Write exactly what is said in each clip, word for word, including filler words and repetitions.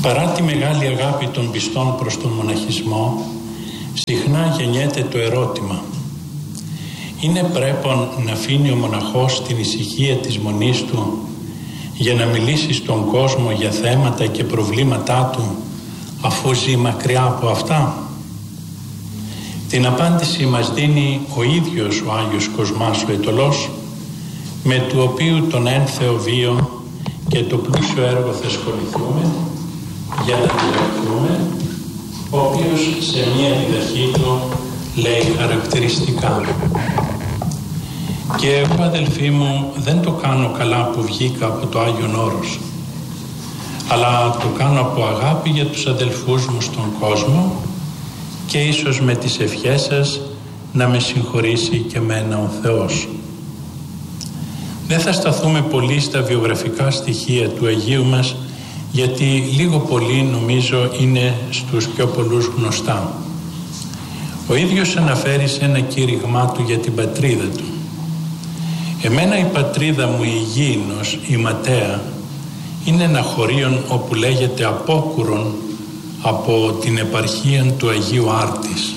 Παρά τη μεγάλη αγάπη των πιστών προς τον μοναχισμό, συχνά γεννιέται το ερώτημα: είναι πρέπον να αφήνει ο μοναχός την ησυχία της μονής του για να μιλήσει στον κόσμο για θέματα και προβλήματά του, αφού ζει μακριά από αυτά? Την απάντηση μας δίνει ο ίδιος ο Άγιος Κοσμάς ο Αιτωλός, με του οποίου τον ένθεο βίο και το πλούσιο έργο θα ασχοληθούμε για να διδαχθούμε, ο οποίος σε μία διδαχή του λέει χαρακτηριστικά: και εγώ, αδελφοί μου, δεν το κάνω καλά που βγήκα από το Άγιον Όρος, αλλά το κάνω από αγάπη για τους αδελφούς μου στον κόσμο και ίσως με τις ευχές σας να με συγχωρήσει και μένα ο Θεός. Δεν θα σταθούμε πολύ στα βιογραφικά στοιχεία του Αγίου μας, γιατί λίγο πολύ νομίζω είναι στους πιο πολλούς γνωστά. Ο ίδιος αναφέρει σε ένα κήρυγμά του για την πατρίδα του: «Εμένα η πατρίδα μου η Γήινος, η Ματέα, είναι ένα χωρίον όπου λέγεται Απόκουρον από την επαρχία του Αγίου Άρτης».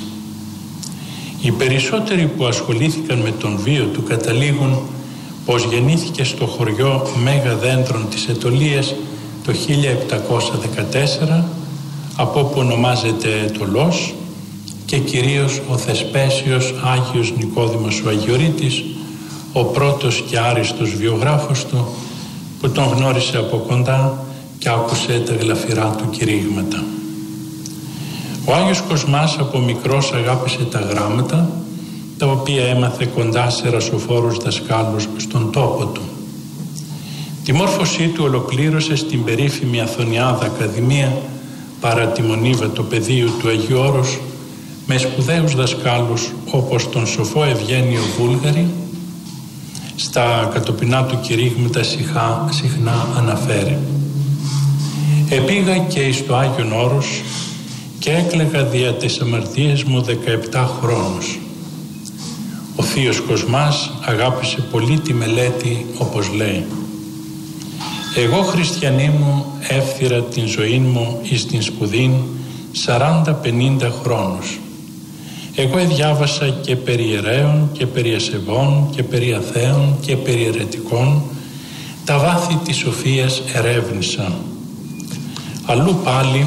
Οι περισσότεροι που ασχολήθηκαν με τον βίο του καταλήγουν πως γεννήθηκε στο χωριό Μέγα Δέντρων της Αιτωλίας το χίλια επτακόσια δεκατέσσερα, από όπου ονομάζεται Αιτωλός, και κυρίως ο Θεσπέσιος Άγιος Νικόδημος ο Αγιορείτης, ο πρώτος και άριστος βιογράφος του, που τον γνώρισε από κοντά και άκουσε τα γλαφυρά του κηρύγματα. Ο Άγιος Κοσμάς από μικρός αγάπησε τα γράμματα, τα οποία έμαθε κοντά σε ρασοφόρους δασκάλους στον τόπο του. Τη μόρφωσή του ολοκλήρωσε στην περίφημη Αθωνιάδα Ακαδημία παρά τη Μονίβα του Παιδείου του Αγίου Όρους, με σπουδαίους δασκάλους όπως τον σοφό Ευγένιο Βούλγαρη. Στα κατοπινά του κηρύγματα συχνά, συχνά αναφέρει: «Επήγα και εις το Άγιον Όρος και έκλαιγα δια τις αμαρτίες μου δεκαεπτά χρόνους». Ο θείος Κοσμάς αγάπησε πολύ τη μελέτη, όπως λέει: «Εγώ, χριστιανή μου, εύθυρα την ζωή μου εις την σπουδήν σαράντα πενήντα χρόνους. Εγώ εδιάβασα και περί ιερέων και περί ασεβών και περί αθέων και περί αιρετικών, τα βάθη της σοφίας ερεύνησα». Αλλού πάλι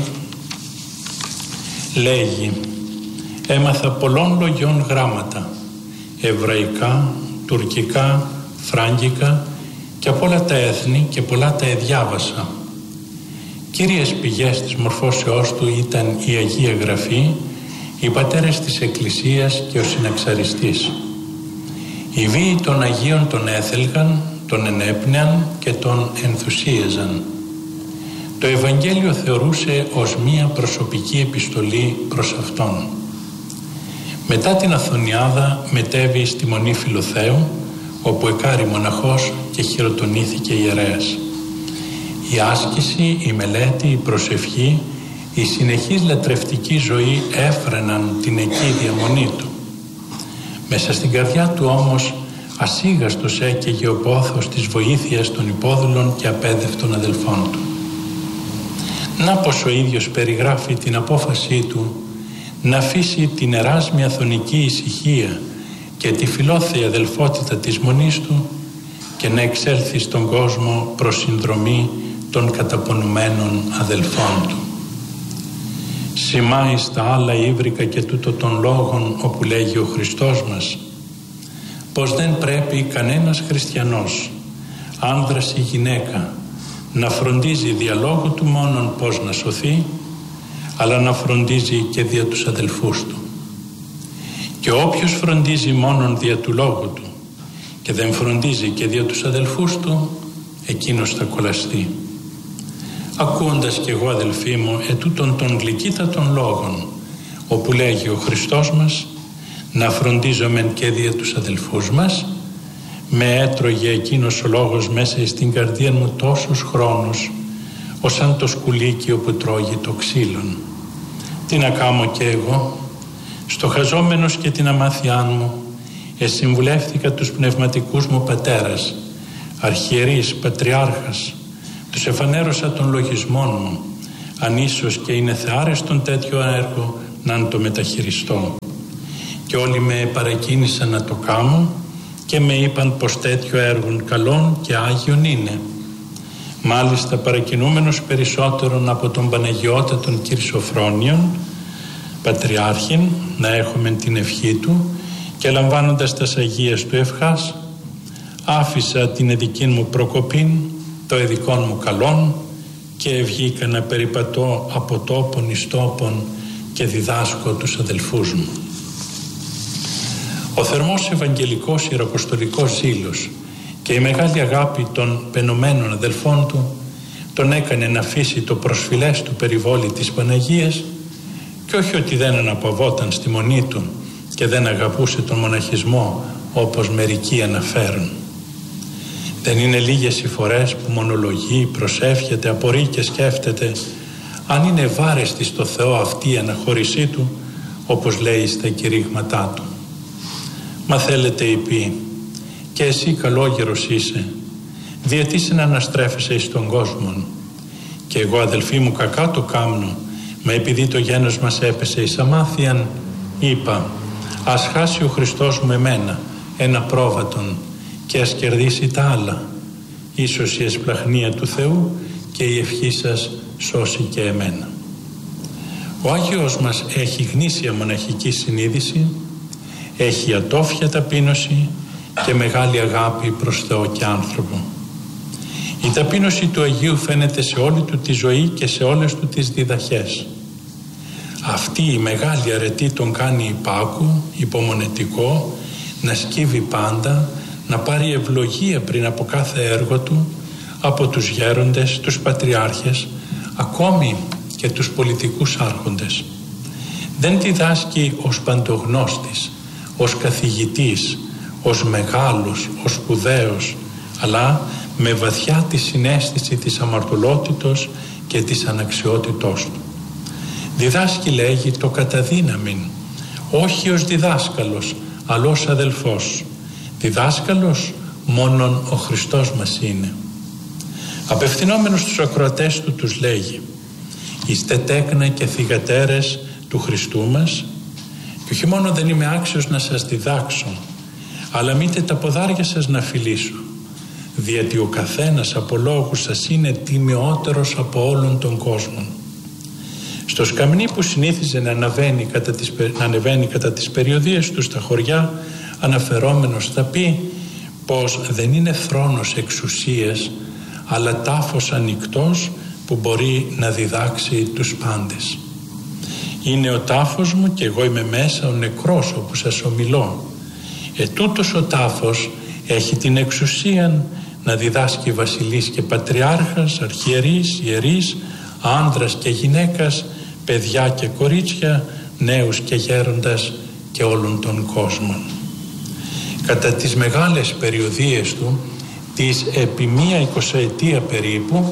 λέγει: «Έμαθα πολλών λογιών γράμματα, εβραϊκά, τουρκικά, φράγκικα και από όλα τα έθνη και πολλά τα εδιάβασα. Κύριες πηγές της μορφώσεώς του ήταν η Αγία Γραφή, οι πατέρες της Εκκλησίας και ο συναξαριστής. Οι βίοι των Αγίων τον έθελγαν, τον ενέπνεαν και τον ενθουσίαζαν. Το Ευαγγέλιο θεωρούσε ως μία προσωπική επιστολή προς Αυτόν. Μετά την Αθωνιάδα μετέβη στη Μονή Φιλοθέου, όπου εκάρη μοναχός και χειροτονήθηκε ιερέας. Η άσκηση, η μελέτη, η προσευχή, η συνεχής λατρευτική ζωή έφρεναν την εκεί διαμονή του. Μέσα στην καρδιά του όμως ασίγαστος έκαιγε ο πόθος της βοήθειας των υπόδουλων και απέδευτων αδελφών του. Να πως ο ίδιος περιγράφει την απόφασή του να αφήσει την εράσμια αθωνική ησυχία και τη φιλόθεη αδελφότητα της μονής του και να εξέλθει στον κόσμο προς συνδρομή των καταπονουμένων αδελφών του. Σημάει στα άλλα ύβρικα και τούτο των λόγων, όπου λέγει ο Χριστός μας πως δεν πρέπει κανένας χριστιανός, άνδρας ή γυναίκα, να φροντίζει δια λόγου του μόνον πως να σωθεί, αλλά να φροντίζει και δια τους αδελφούς του. Και όποιος φροντίζει μόνον δια του λόγου του και δεν φροντίζει και δια τους αδελφούς του, εκείνος θα κολλαστεί. Ακούοντας κι εγώ, αδελφοί μου, ετούτων των γλυκύτατων λόγων, όπου λέγει ο Χριστός μας να φροντίζομεν και δια τους αδελφούς μας, με έτρωγε εκείνος ο λόγος μέσα στην καρδία μου τόσους χρόνους, ως σαν το σκουλίκι όπου τρώγει το ξύλον. Τι να κάμω και εγώ, στοχαζόμενος και την αμάθειά μου, εσυμβουλεύτηκα τους πνευματικούς μου πατέρας, αρχιερείς, πατριάρχας, τους εφανέρωσα των λογισμών μου, αν ίσως και είναι θεάρεστον τέτοιο έργο να το μεταχειριστώ. Και όλοι με παρακίνησαν να το κάνω και με είπαν πως τέτοιο έργο καλόν και άγιον είναι. Μάλιστα παρακινούμενος περισσότερον από τον Παναγιώτατον Κυρσοφρόνιον Πατριάρχην, να έχουμε την ευχή του, και λαμβάνοντας τας Αγίας του ευχάς, άφησα την εδική μου προκοπήν, το εδικών μου καλόν, και βγήκα να περιπατώ από τόπον εις τόπον και διδάσκω τους αδελφούς μου. Ο θερμός ευαγγελικός ιεραποστολικός ζήλος και η μεγάλη αγάπη των πενωμένων αδελφών του τον έκανε να αφήσει το προσφυλές του περιβόλι της Παναγίας, και όχι ότι δεν αναπαυόταν στη μονή του και δεν αγαπούσε τον μοναχισμό όπως μερικοί αναφέρουν. Δεν είναι λίγες οι φορές που μονολογεί, προσεύχεται, απορεί και σκέφτεται αν είναι βάρεστη στο Θεό αυτή η αναχώρησή του, όπως λέει στα κηρύγματά του. Μα θέλετε, είπε, και εσύ καλόγερος είσαι, διατί να αναστρέφεσαι εις τον κόσμο, και εγώ αδελφοί μου κακά το κάμνω, μα επειδή το γένος μας έπεσε εις αμάθειαν, είπα, ας χάσει ο Χριστός μου εμένα ένα πρόβατον και ας κερδίσει τα άλλα. Ίσως η εσπλαχνία του Θεού και η ευχή σας σώσει και εμένα. Ο Άγιος μας έχει γνήσια μοναχική συνείδηση, έχει ατόφια ταπείνωση και μεγάλη αγάπη προς Θεό και άνθρωπο. Η ταπείνωση του Αγίου φαίνεται σε όλη του τη ζωή και σε όλες του τις διδαχές. Αυτή η μεγάλη αρετή τον κάνει υπάκου, υπομονετικό, να σκύβει πάντα, να πάρει ευλογία πριν από κάθε έργο του, από τους γέροντες, τους πατριάρχες, ακόμη και τους πολιτικούς άρχοντες. Δεν διδάσκει ως παντογνώστης, ως καθηγητής, ως μεγάλος, ως σπουδαίος, αλλά με βαθιά τη συναίσθηση της αμαρτωλότητος και της αναξιότητός του. Διδάσκει, λέγει, το καταδύναμιν, όχι ως διδάσκαλος, αλλά ως αδελφός. Διδάσκαλος μόνον ο Χριστός μας είναι. Απευθυνόμενος στους ακροατές του τους λέγει, είστε τέκνα και θυγατέρες του Χριστού μας, και όχι μόνο δεν είμαι άξιος να σας διδάξω, αλλά μήτε τα ποδάρια σας να φιλήσω, διότι ο καθένας από λόγους σας είναι τιμιότερος από όλων των κόσμων. Στο σκαμνί που συνήθιζε να ανεβαίνει κατά τις, να ανεβαίνει κατά τις περιοδίες του στα χωριά, αναφερόμενος θα πει πως δεν είναι θρόνος εξουσίας, αλλά τάφος ανοιχτός που μπορεί να διδάξει τους πάντες. Είναι ο τάφος μου και εγώ είμαι μέσα ο νεκρός όπου σας ομιλώ. Ετούτος ο τάφος έχει την εξουσία να διδάσκει βασιλείς και πατριάρχας, αρχιερείς, ιερείς, άνδρας και γυναίκας, παιδιά και κορίτσια, νέους και γέροντας και όλων των κόσμων. Κατά τις μεγάλες περιοδίες του, τις επί μία εικοσαετία περίπου,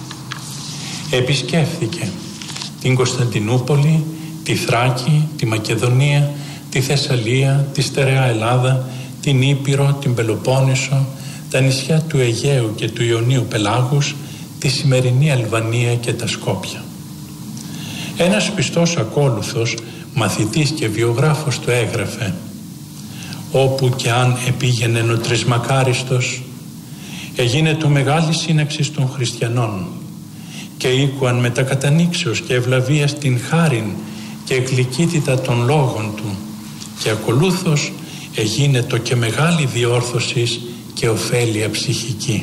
επισκέφθηκε την Κωνσταντινούπολη, τη Θράκη, τη Μακεδονία, τη Θεσσαλία, τη στερεά Ελλάδα, την Ήπειρο, την Πελοπόννησο, τα νησιά του Αιγαίου και του Ιωνίου Πελάγους, τη σημερινή Αλβανία και τα Σκόπια. Ένας πιστός ακόλουθος, μαθητής και βιογράφος του έγραφε, όπου και αν επήγαινε ο Τρισμακάριστος, έγινε το μεγάλη σύναξη των χριστιανών και οίκουαν με τα κατανήξεως και ευλαβίας την χάριν και εκλικίτητα των λόγων του, και ακολούθως έγινε το και μεγάλη διόρθωσης και ωφέλεια ψυχική.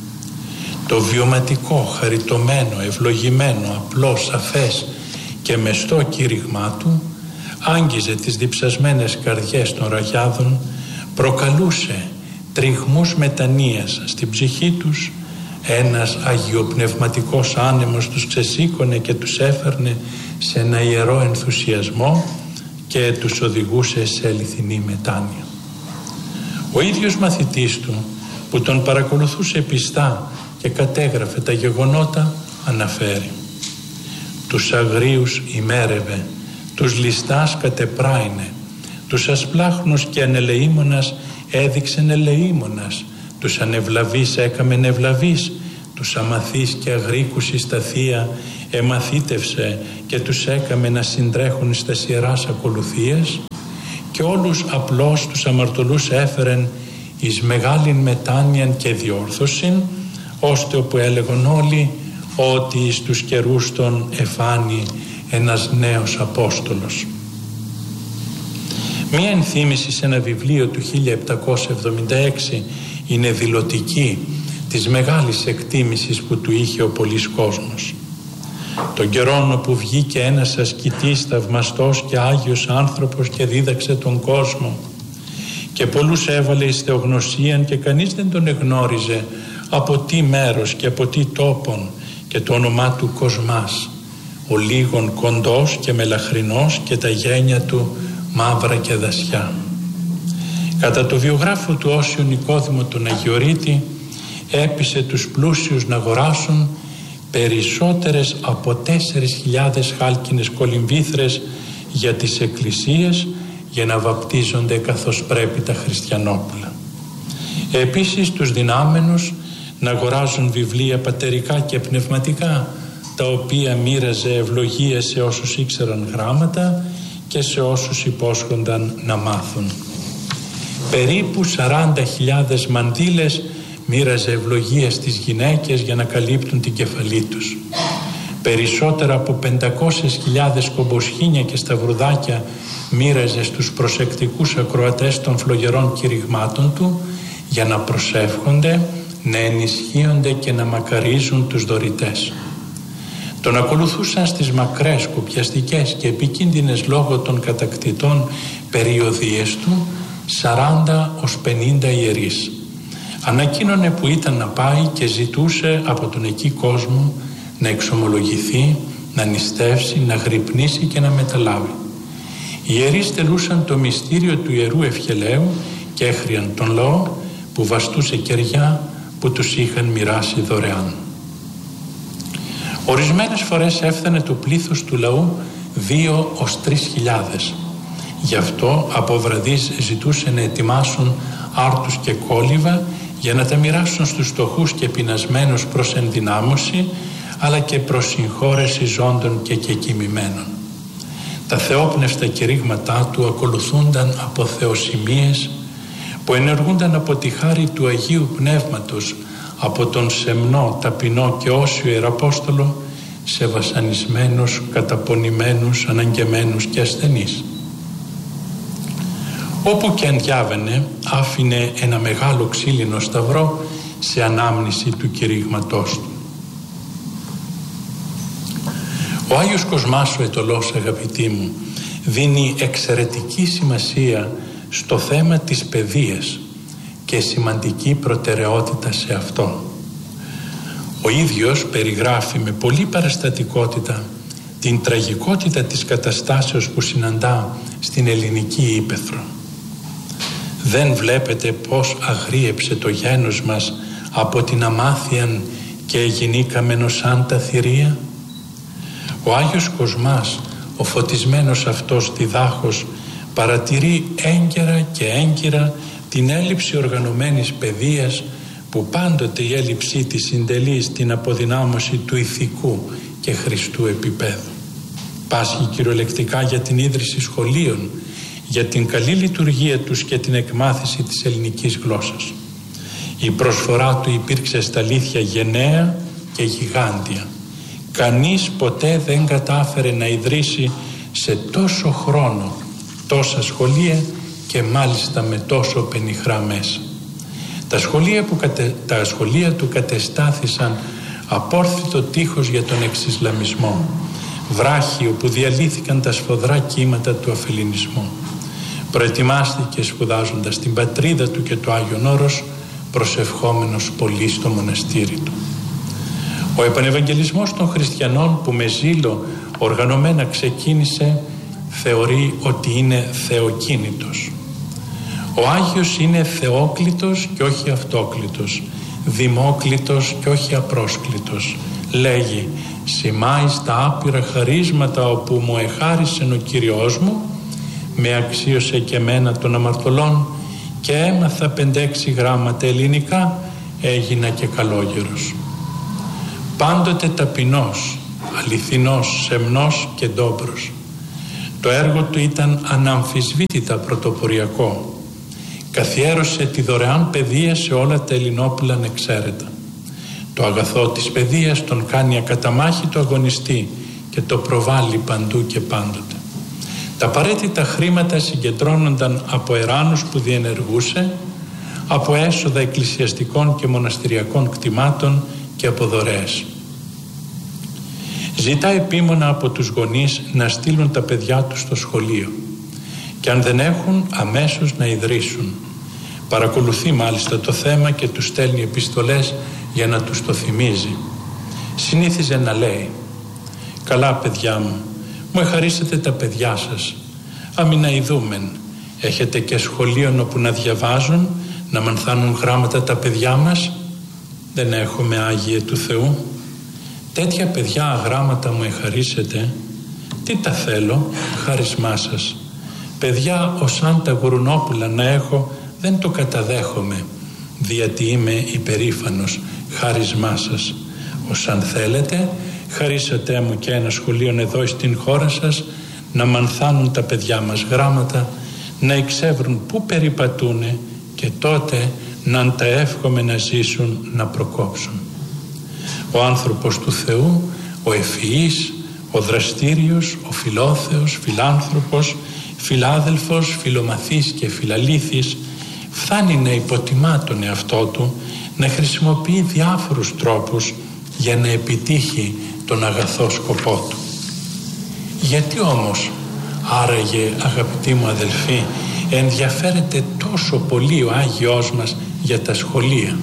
Το βιωματικό, χαριτωμένο, ευλογημένο, απλό, σαφές και μεστό κήρυγμά του άγγιζε τις διψασμένες καρδιές των ραγιάδων, προκαλούσε τριγμούς μετανοίας στην ψυχή τους, ένας αγιοπνευματικός άνεμος τους ξεσήκωνε και τους έφερνε σε ένα ιερό ενθουσιασμό και τους οδηγούσε σε αληθινή μετάνοια. Ο ίδιος μαθητής του, που τον παρακολουθούσε πιστά και κατέγραφε τα γεγονότα, αναφέρει, τους αγρίους ημέρευε, τους ληστάς κατεπράινε, τους ασπλάχνους και ανελεήμονας έδειξεν ελεήμονας, τους ανευλαβείς έκαμεν ευλαβείς, τους αμαθείς και αγρίκους εις τα θεία εμαθήτευσε και τους έκαμε να συντρέχουν στα ιεράς ακολουθίες, και όλους απλώς τους αμαρτωλούς έφερεν εις μεγάλην μετάνοιαν και διόρθωσιν, ώστε όπου έλεγον όλοι ότι εις τους καιρούς των εφάνει ένας νέος Απόστολος. Μία ενθύμηση σε ένα βιβλίο του χίλια επτακόσια εβδομήντα έξι είναι δηλωτική της μεγάλης εκτίμησης που του είχε ο πολύς κόσμος. Τον καιρόν όπου βγήκε ένας ασκητής θαυμαστός και άγιος άνθρωπος και δίδαξε τον κόσμο και πολλούς έβαλε εις θεογνωσίαν και κανείς δεν τον εγνώριζε από τι μέρος και από τι τόπον, και το όνομά του Κοσμάς, ο λίγον κοντός και μελαχρινός και τα γένια του μαύρα και δασιά. Κατά το βιογράφο του Όσιο Νικόδημο τον Αγιορείτη έπεισε τους πλούσιους να αγοράσουν περισσότερες από τέσσερις χιλιάδες χάλκινες κολυμβήθρες για τις εκκλησίες, για να βαπτίζονται καθώς πρέπει τα χριστιανόπουλα. Επίσης τους δυνάμενους να αγοράζουν βιβλία πατερικά και πνευματικά, τα οποία μοίραζε ευλογίες σε όσους ήξεραν γράμματα και σε όσους υπόσχονταν να μάθουν. Περίπου σαράντα χιλιάδες μαντήλες μοίραζε ευλογίες στις γυναίκες για να καλύπτουν την κεφαλή τους. Περισσότερα από πεντακόσιες χιλιάδες κομποσχήνια και σταυρουδάκια μοίραζε στους προσεκτικούς ακροατές των φλογερών κηρυγμάτων του, για να προσεύχονται, να ενισχύονται και να μακαρίζουν τους δωρητές. Τον ακολουθούσαν στις μακρές, κοπιαστικές και επικίνδυνες λόγω των κατακτητών περιοδίες του σαράντα ως πενήντα ιερείς. Ανακοίνωνε που ήταν να πάει και ζητούσε από τον εκεί κόσμο να εξομολογηθεί, να νηστεύσει, να γρυπνήσει και να μεταλάβει. Οι ιερείς τελούσαν το μυστήριο του Ιερού Ευχελαίου και έχριαν τον λαό που βαστούσε κεριά που τους είχαν μοιράσει δωρεάν. Ορισμένες φορές έφτανε το πλήθος του λαού δύο ως τρεις χιλιάδες. Γι' αυτό από βραδείς ζητούσε να ετοιμάσουν άρτους και κόλληβα για να τα μοιράσουν στους φτωχούς και πεινασμένους προς ενδυνάμωση, αλλά και προς συγχώρεση ζώντων και κεκοιμημένων. Τα θεόπνευστα κηρύγματά του ακολουθούνταν από θεοσημίες που ενεργούνταν από τη χάρη του Αγίου Πνεύματος, από τον σεμνό, ταπεινό και όσιο Ιεραπόστολο σε βασανισμένους, καταπονημένους, αναγκεμένους και ασθενείς. Όπου και αν διάβαινε, άφηνε ένα μεγάλο ξύλινο σταυρό σε ανάμνηση του κηρύγματός του. Ο Άγιος Κοσμάς ο Αιτωλός, αγαπητοί μου, δίνει εξαιρετική σημασία στο θέμα της παιδείας και σημαντική προτεραιότητα σε αυτό. Ο ίδιος περιγράφει με πολύ παραστατικότητα την τραγικότητα της καταστάσεως που συναντά στην ελληνική ύπαιθρο. Δεν βλέπετε πως αγρίεψε το γένος μας από την αμάθειαν και εγινήκαμενο σαν τα θηρία. Ο Άγιος Κοσμάς, ο φωτισμένος αυτός διδάχος, παρατηρεί έγκαιρα και έγκυρα την έλλειψη οργανωμένης παιδείας, που πάντοτε η έλλειψή της συντελεί στην αποδυνάμωση του ηθικού και χριστού επίπεδου. Πάσχει κυριολεκτικά για την ίδρυση σχολείων, για την καλή λειτουργία τους και την εκμάθηση της ελληνικής γλώσσας. Η προσφορά του υπήρξε στα αλήθεια γενναία και γιγάντια. Κανείς ποτέ δεν κατάφερε να ιδρύσει σε τόσο χρόνο τόσα σχολεία και μάλιστα με τόσο πενιχρά μέσα. Τα σχολεία, που κατε... τα σχολεία του κατεστάθησαν απόρθητο τείχος για τον εξισλαμισμό, βράχοι όπου διαλύθηκαν τα σφοδρά κύματα του αφελινισμού. Προετοιμάστηκε σπουδάζοντας την πατρίδα του και το Άγιον Όρος, προσευχόμενος πολύ στο μοναστήρι του. Ο επανευαγγελισμός των χριστιανών, που με ζήλο οργανωμένα ξεκίνησε, θεωρεί ότι είναι θεοκίνητος. Ο Άγιος είναι θεόκλητος και όχι αυτόκλητος, δημόκλητος και όχι απρόσκλητος. Λέγει, σημάει στα άπειρα χαρίσματα όπου μου εχάρισεν ο Κύριος μου, με αξίωσε και μένα των αμαρτωλών και έμαθα πεντέξι γράμματα ελληνικά, έγινα και καλόγερος. πάντοτε ταπεινός, αληθινός, σεμνός και ντόπρος. Το έργο του ήταν αναμφισβήτητα πρωτοποριακό. Καθιέρωσε τη δωρεάν παιδεία σε όλα τα Ελληνόπουλα ανεξαίρετα. Το αγαθό της παιδείας τον κάνει ακαταμάχητο αγωνιστή και το προβάλλει παντού και πάντοτε. Τα απαραίτητα χρήματα συγκεντρώνονταν από εράνους που διενεργούσε, από έσοδα εκκλησιαστικών και μοναστηριακών κτημάτων και από δωρεές. Ζητά επίμονα από τους γονείς να στείλουν τα παιδιά τους στο σχολείο και αν δεν έχουν αμέσως να ιδρύσουν. Παρακολουθεί μάλιστα το θέμα και τους στέλνει επιστολές για να τους το θυμίζει. Συνήθιζε να λέει: «Καλά παιδιά μου, μου εχαρίσετε τα παιδιά σας. Αμήνα ειδούμεν, έχετε και σχολείων όπου να διαβάζουν, να μανθάνουν γράμματα τα παιδιά μας?» «Δεν έχουμε, Άγιε του Θεού. Τέτοια παιδιά αγράμματα μου εχαρίσετε. Τι τα θέλω, χάρισμά σας. Παιδιά ως αν τα γουρουνόπουλα να έχω, δεν το καταδέχομαι, διότι είμαι υπερήφανος, χάρισμά σας. Ως αν θέλετε, χαρίσατε μου και ένα σχολείο εδώ στην χώρα σας, να μανθάνουν τα παιδιά μας γράμματα, να εξεύρουν πού περιπατούνε και τότε να τα εύχομαι να ζήσουν, να προκόψουν». Ο άνθρωπος του Θεού, ο ευφυής, ο δραστήριος, ο φιλόθεος, φιλάνθρωπος, φιλάδελφος, φιλομαθής και φιλαλήθης, φτάνει να υποτιμά τον εαυτό του, να χρησιμοποιεί διάφορους τρόπους για να επιτύχει τον αγαθό σκοπό του. Γιατί όμως, άραγε αγαπητοί μου αδελφοί, ενδιαφέρεται τόσο πολύ ο Άγιος μας για τα σχολεία,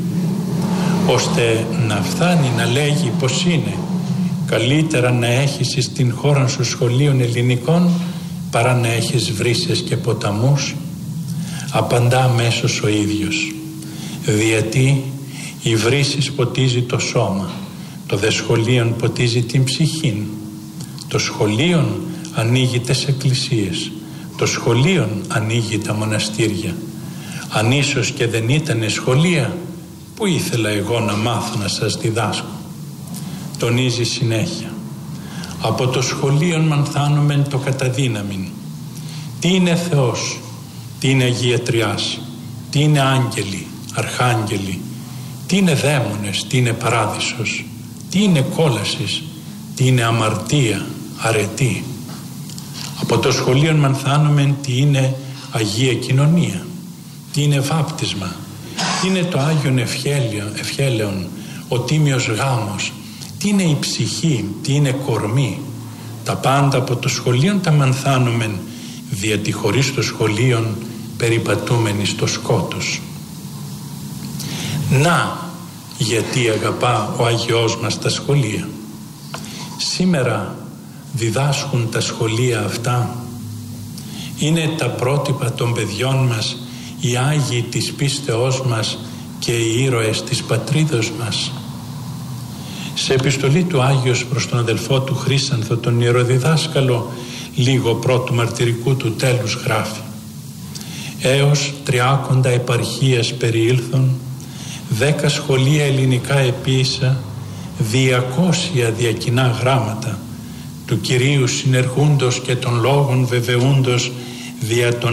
ώστε να φτάνει να λέγει πως είναι καλύτερα να έχεις στην χώρα σου σχολείων ελληνικών παρά να έχεις βρύσες και ποταμούς? Απαντά αμέσως ο ίδιος: «Διότι η βρύσης ποτίζει το σώμα, το δε σχολείον ποτίζει την ψυχήν. Το σχολείον ανοίγει τις εκκλησίες, το σχολείον ανοίγει τα μοναστήρια. Αν ίσως και δεν ήτανε σχολεία, που ήθελα εγώ να μάθω να σας διδάσκω?» Τονίζει συνέχεια: «Από το σχολείον μανθάνομεν το καταδύναμιν. Τι είναι Θεός, τι είναι Αγία Τριάς, τι είναι άγγελοι, αρχάγγελοι, τι είναι δαίμονες, τι είναι παράδεισος, τι είναι κόλασης, τι είναι αμαρτία, αρετή. Από το σχολείον μανθάνομεν τι είναι Αγία Κοινωνία, τι είναι βάπτισμα, τι είναι το Άγιον Ευχέλαιον, ο τίμιος γάμος, τι είναι η ψυχή, τι είναι κορμί. Τα πάντα από το σχολείον τα μανθάνομεν, διότι χωρίς το σχολείον περιπατούμενοι στο σκότος». Να γιατί αγαπά ο Άγιος μας τα σχολεία. Σήμερα διδάσκουν τα σχολεία αυτά. Είναι τα πρότυπα των παιδιών μας, οι Άγιοι της πίστεώς μας και οι ήρωες της πατρίδος μας. Σε επιστολή του Άγιος προς τον αδελφό του Χρύσανθο, τον ιεροδιδάσκαλο, λίγο πρώτου μαρτυρικού του τέλους γράφει: «Έως τριάκοντα επαρχίας περιήλθον, δέκα σχολεία ελληνικά επίησα, διακόσια διακοινά γράμματα, του Κυρίου συνεργούντος και των λόγων βεβαιούντος δια των